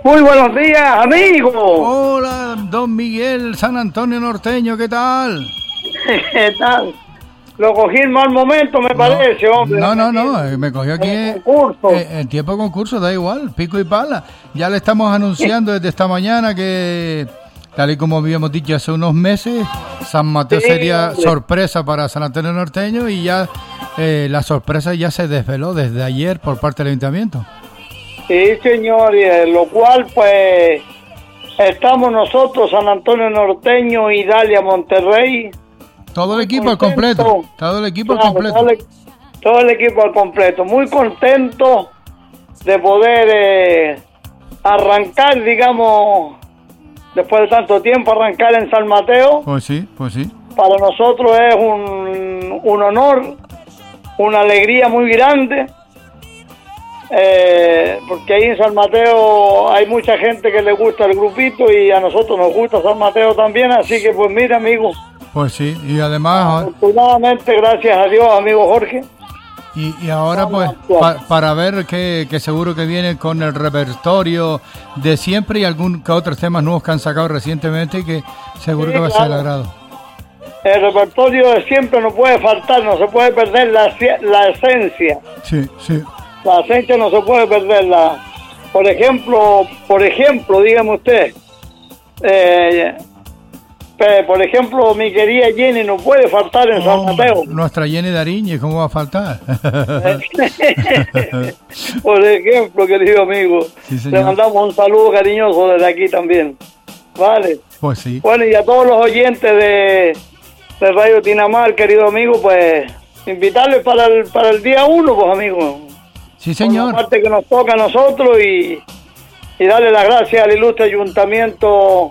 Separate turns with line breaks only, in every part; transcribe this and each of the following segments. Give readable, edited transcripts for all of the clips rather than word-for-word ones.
Muy buenos días, amigo.
Hola, don Miguel San Antonio Norteño, ¿qué tal?
¿Qué tal? Lo cogí en mal momento, me parece, hombre.
No, me cogió aquí el tiempo de concurso, da igual, pico y pala. Ya le estamos anunciando desde esta mañana que, tal y como habíamos dicho hace unos meses, San Mateo sería sorpresa para San Antonio Norteño y ya la sorpresa ya se desveló desde ayer por parte del ayuntamiento.
Sí, señor, y lo cual, pues, estamos nosotros, San Antonio Norteño y Dalia Monterrey.
Todo el equipo al completo. Todo el equipo al completo.
Todo el equipo al completo. Muy contento de poder arrancar, digamos, después de tanto tiempo, arrancar en San Mateo.
Pues sí.
Para nosotros es un honor, una alegría muy grande. Porque ahí en San Mateo hay mucha gente que le gusta el grupito y a nosotros nos gusta San Mateo también, así que pues mira, amigo.
Pues sí, y además...
Afortunadamente, gracias a Dios, amigo Jorge.
Y ahora pues, para ver que seguro que viene con el repertorio de siempre y algún que otros temas nuevos que han sacado recientemente y que seguro que va a ser el agrado.
El repertorio de siempre no puede faltar, no se puede perder la esencia.
Sí.
La esencia no se puede perderla. Por ejemplo, dígame usted, por ejemplo, mi querida Jenny no puede faltar en San Mateo.
Nuestra Jenny Dariñe, ¿cómo va a faltar?
Por ejemplo, querido amigo,
sí,
le mandamos un saludo cariñoso desde aquí también. ¿Vale?
Pues sí.
Bueno, y a todos los oyentes de Radio Tinamar, querido amigo, pues invitarles para el día 1, pues amigo.
Sí, señor.
Por la parte que nos toca a nosotros y darle las gracias al ilustre ayuntamiento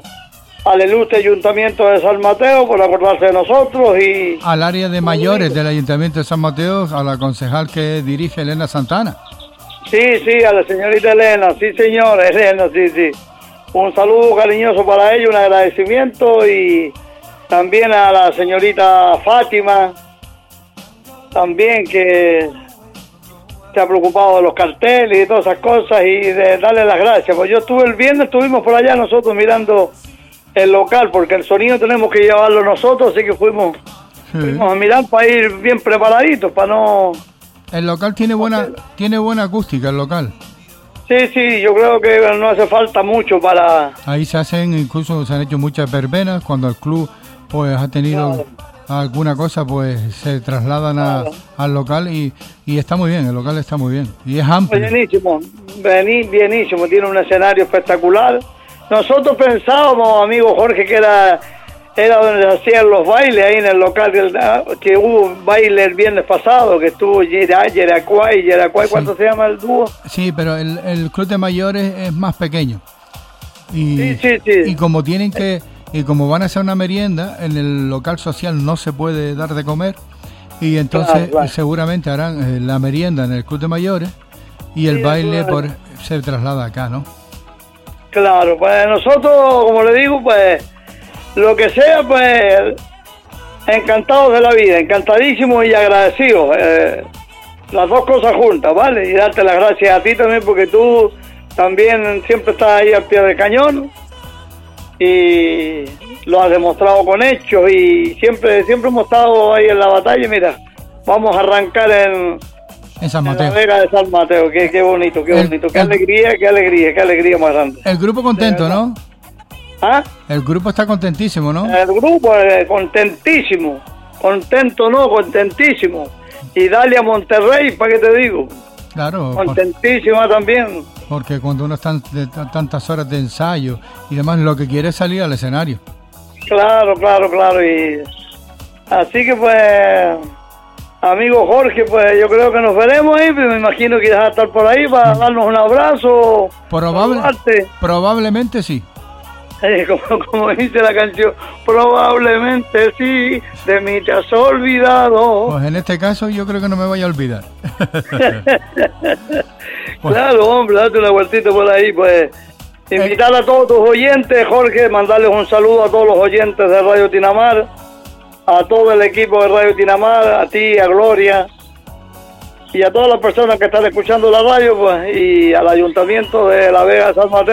de San Mateo por acordarse de nosotros y...
Al área de mayores del ayuntamiento de San Mateo, a la concejal que dirige Elena Santana.
Sí, a la señorita Elena, sí señor, Elena, sí. Un saludo cariñoso para ella, un agradecimiento y también a la señorita Fátima, también que se ha preocupado de los carteles y todas esas cosas y de darle las gracias. Pues yo el viernes estuvimos por allá nosotros mirando el local, porque el sonido tenemos que llevarlo nosotros, así que fuimos a mirar para ir bien preparaditos, para no...
El local tiene buena acústica, el local.
Sí, yo creo que no hace falta mucho para...
Ahí se han hecho muchas verbenas, cuando el club pues ha tenido alguna cosa, pues se trasladan al local y está muy bien, el local está muy bien, y es amplio. Bienísimo, tiene un escenario espectacular. Nosotros pensábamos, amigo Jorge, que era donde se hacían los bailes ahí en el local, que hubo un baile el viernes pasado, que estuvo Yeracuay, ¿cuánto se llama el dúo? Sí, pero el club de mayores es más pequeño. Sí. Y como como van a hacer una merienda, en el local social no se puede dar de comer, y entonces seguramente harán la merienda en el club de mayores y el baile se traslada acá, ¿no?
Claro, pues nosotros, como le digo, pues lo que sea, pues encantados de la vida, encantadísimos y agradecidos, las dos cosas juntas, ¿vale? Y darte las gracias a ti también, porque tú también siempre estás ahí al pie del cañón y lo has demostrado con hechos y siempre hemos estado ahí en la batalla. Y mira, vamos a arrancar en San Mateo. En la Vega de San Mateo, qué bonito, qué alegría más grande.
El grupo contento, ¿no?
¿Ah?
El grupo está contentísimo, ¿no?
El grupo contentísimo, contentísimo. Y Dalia Monterrey, ¿para qué te digo?
Claro.
Contentísima también.
Porque cuando uno está de tantas horas de ensayo y demás, lo que quiere es salir al escenario.
Claro. Y así que pues... Amigo Jorge, pues yo creo que nos veremos ahí, me imagino que irás a estar por ahí para darnos un abrazo.
Probablemente sí.
Como dice la canción, probablemente sí, de mí te has olvidado.
Pues en este caso yo creo que no me voy a olvidar.
Claro, hombre, date una vueltita por ahí, pues. Invitar a todos tus oyentes, Jorge, mandarles un saludo a todos los oyentes de Radio Tinamar, a todo el equipo de Radio Tinamar, a ti, a Gloria y a todas las personas que están escuchando la radio, pues, y al Ayuntamiento de La Vega de San Mateo.